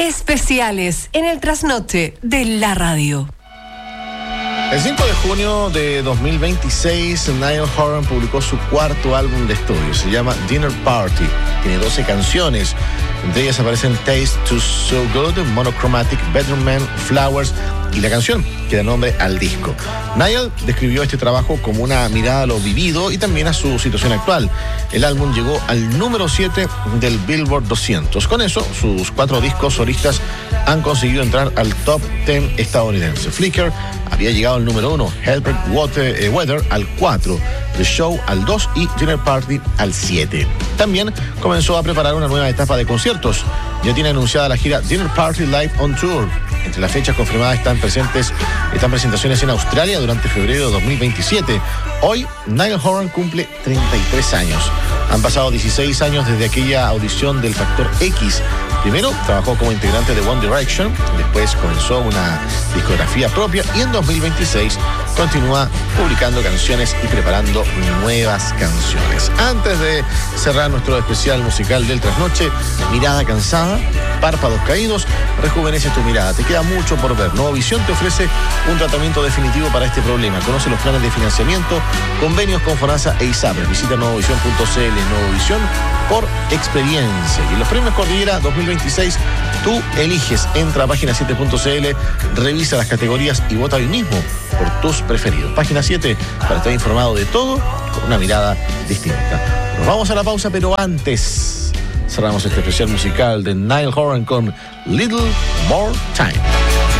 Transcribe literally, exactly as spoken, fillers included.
Especiales en el trasnoche de la radio. El cinco de junio de dos mil veintiséis, Niall Horan publicó su cuarto álbum de estudio. Se llama Dinner Party. Tiene doce canciones. Entre ellas aparecen Taste to So Good, Monochromatic, Bedroom Man, Flowers y la canción que da nombre al disco. Niall describió este trabajo como una mirada a lo vivido y también a su situación actual. El álbum llegó al número siete del Billboard doscientos. Con eso, sus cuatro discos solistas han conseguido entrar al top diez estadounidense. Flicker había llegado al número uno, Helped Water, eh, Weather al cuatro, The Show al dos y Dinner Party al siete. También comenzó a preparar una nueva etapa de conciertos. Ya tiene anunciada la gira Dinner Party Live on Tour. Entre las fechas confirmadas están presentes están presentaciones en Australia durante febrero de dos mil veintisiete. Hoy, Niall Horan cumple treinta y tres años. Han pasado dieciséis años desde aquella audición del Factor X. Primero trabajó como integrante de One Direction, después comenzó una discografía propia y en dos mil veintiséis continúa publicando canciones y preparando nuevas canciones. Antes de cerrar nuestro especial musical del trasnoche, mirada cansada, párpados caídos, rejuvenece tu mirada. Te queda mucho por ver. Novovisión te ofrece un tratamiento definitivo para este problema. Conoce los planes de financiamiento, convenios con FONASA e ISAPRES. Visita novovisión punto c l. Novovisión por experiencia. Y los premios Cordillera dos mil veintiséis tú eliges. Entra a página siete punto c l, revisa las categorías y vota hoy mismo por tus preferidos. Página siete para estar informado de todo con una mirada distinta. Nos vamos a la pausa, pero antes cerramos este especial musical de Niall Horan con Little More Time.